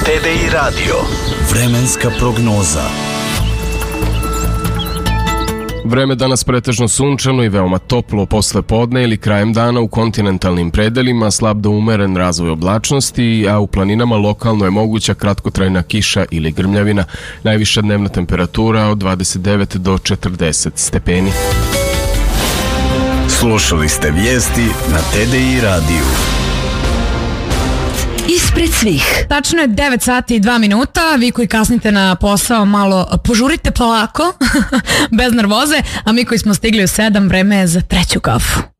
TDI Radio. Vremenska prognoza. Vreme danas pretežno sunčano i veoma toplo posle podne ili krajem dana u kontinentalnim predelima, slab do umeren razvoj oblačnosti, a u planinama lokalno je moguća kratkotrajna kiša ili grmljavina. Najviša dnevna temperatura od 29 do 40 stepeni. Slušali ste vijesti na TDI radiju. Ispred svih. Tačno je 9 sati i 2 minuta. Vi koji kasnite na posao malo požurite polako, bez nervoze, a mi koji smo stigli u 7, vreme je za treću kafu.